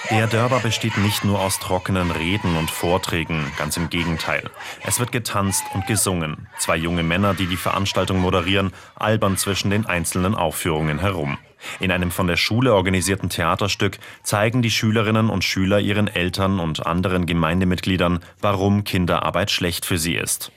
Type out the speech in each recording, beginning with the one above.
Der Dörber besteht nicht nur aus trockenen Reden und Vorträgen, ganz im Gegenteil. Es wird getanzt und gesungen. 2 junge Männer, die die Veranstaltung moderieren, albern zwischen den einzelnen Aufführungen herum. In einem von der Schule organisierten Theaterstück zeigen die Schülerinnen und Schüler ihren Eltern und anderen Gemeindemitgliedern, warum Kinderarbeit schlecht für sie ist.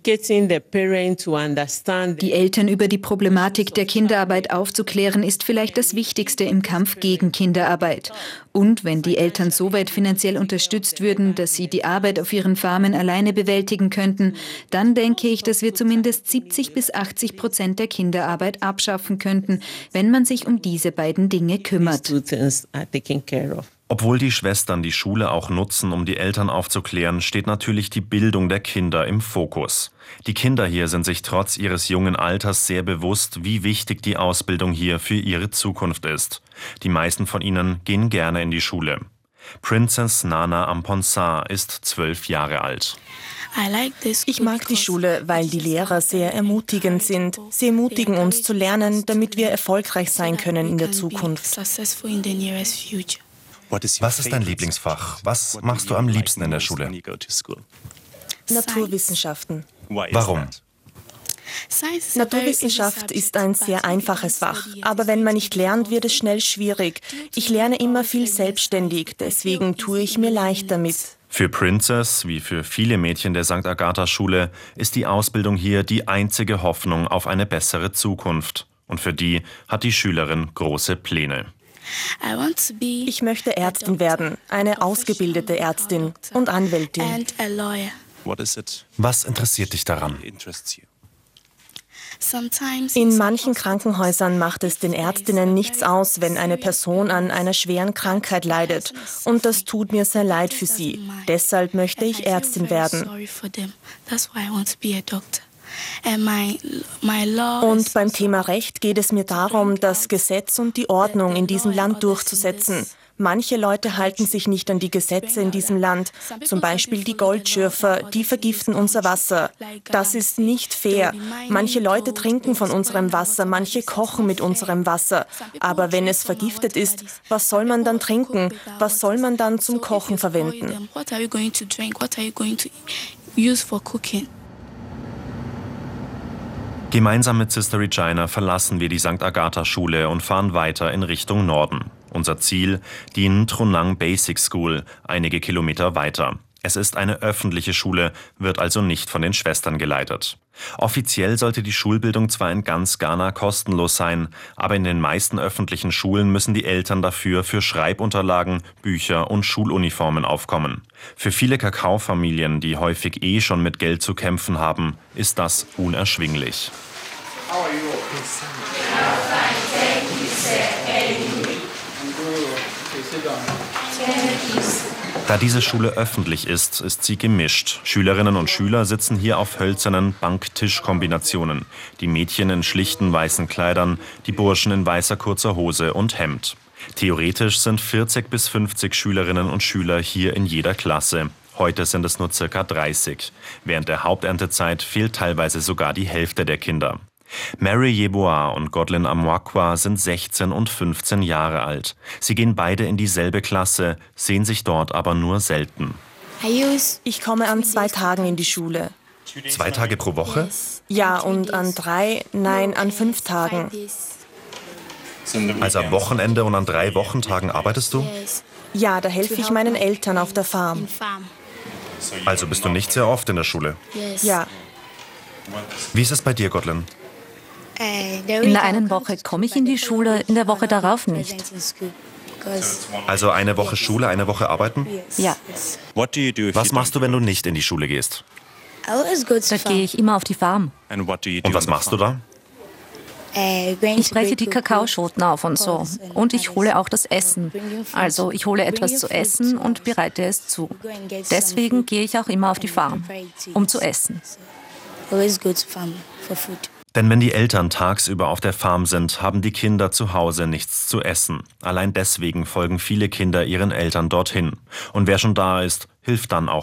Die Eltern über die Problematik der Kinderarbeit aufzuklären, ist vielleicht das Wichtigste im Kampf gegen Kinderarbeit. Und wenn die Eltern so weit finanziell unterstützt würden, dass sie die Arbeit auf ihren Farmen alleine bewältigen könnten, dann denke ich, dass wir zumindest 70-80% der Kinderarbeit abschaffen könnten, wenn man sich um diese beiden Dinge kümmert. Obwohl die Schwestern die Schule auch nutzen, um die Eltern aufzuklären, steht natürlich die Bildung der Kinder im Fokus. Die Kinder hier sind sich trotz ihres jungen Alters sehr bewusst, wie wichtig die Ausbildung hier für ihre Zukunft ist. Die meisten von ihnen gehen gerne in die Schule. Princess Nana Amponsah ist 12 Jahre alt. Ich mag die Schule, weil die Lehrer sehr ermutigend sind. Sie ermutigen uns zu lernen, damit wir erfolgreich sein können in der Zukunft. Was ist dein Lieblingsfach? Was machst du am liebsten in der Schule? Naturwissenschaften. Warum? Naturwissenschaft ist ein sehr einfaches Fach, aber wenn man nicht lernt, wird es schnell schwierig. Ich lerne immer viel selbstständig, deswegen tue ich mir leicht damit. Für Princess, wie für viele Mädchen der St. Agatha-Schule, ist die Ausbildung hier die einzige Hoffnung auf eine bessere Zukunft. Und für die hat die Schülerin große Pläne. Ich möchte Ärztin werden, eine ausgebildete Ärztin und Anwältin. Was interessiert dich daran? In manchen Krankenhäusern macht es den Ärztinnen nichts aus, wenn eine Person an einer schweren Krankheit leidet. Und das tut mir sehr leid für sie. Deshalb möchte ich Ärztin werden. Und beim Thema Recht geht es mir darum, das Gesetz und die Ordnung in diesem Land durchzusetzen. Manche Leute halten sich nicht an die Gesetze in diesem Land, zum Beispiel die Goldschürfer, die vergiften unser Wasser. Das ist nicht fair. Manche Leute trinken von unserem Wasser, manche kochen mit unserem Wasser. Aber wenn es vergiftet ist, was soll man dann trinken? Was soll man dann zum Kochen verwenden? Gemeinsam mit Sister Regina verlassen wir die St. Agatha-Schule und fahren weiter in Richtung Norden. Unser Ziel, die Ntrunang Basic School, einige Kilometer weiter. Es ist eine öffentliche Schule, wird also nicht von den Schwestern geleitet. Offiziell sollte die Schulbildung zwar in ganz Ghana kostenlos sein, aber in den meisten öffentlichen Schulen müssen die Eltern dafür für Schreibunterlagen, Bücher und Schuluniformen aufkommen. Für viele Kakaofamilien, die häufig schon mit Geld zu kämpfen haben, ist das unerschwinglich. Da diese Schule öffentlich ist, ist sie gemischt. Schülerinnen und Schüler sitzen hier auf hölzernen Bank-Tisch-Kombinationen. Die Mädchen in schlichten weißen Kleidern, die Burschen in weißer kurzer Hose und Hemd. Theoretisch sind 40 bis 50 Schülerinnen und Schüler hier in jeder Klasse. Heute sind es nur ca. 30. Während der Haupterntezeit fehlt teilweise sogar die Hälfte der Kinder. Mary Yeboah und Godlin Amwakwa sind 16 und 15 Jahre alt. Sie gehen beide in dieselbe Klasse, sehen sich dort aber nur selten. Ich komme an 2 Tagen in die Schule. 2 Tage pro Woche? Ja, und an 5 Tagen. Also am Wochenende und an 3 Wochentagen arbeitest du? Ja, da helfe ich meinen Eltern auf der Farm. Also bist du nicht sehr oft in der Schule? Ja. Wie ist es bei dir, Godlin? In der einen Woche komme ich in die Schule, in der Woche darauf nicht. Also eine Woche Schule, eine Woche arbeiten? Ja. Was machst du, wenn du nicht in die Schule gehst? Da gehe ich immer auf die Farm. Und was machst du da? Ich breche die Kakaoschoten auf und so. Und ich hole auch das Essen. Also ich hole etwas zu essen und bereite es zu. Deswegen gehe ich auch immer auf die Farm, um zu essen. Denn wenn die Eltern tagsüber auf der Farm sind, haben die Kinder zu Hause nichts zu essen. Allein deswegen folgen viele Kinder ihren Eltern dorthin. Und wer schon da ist, hilft dann auch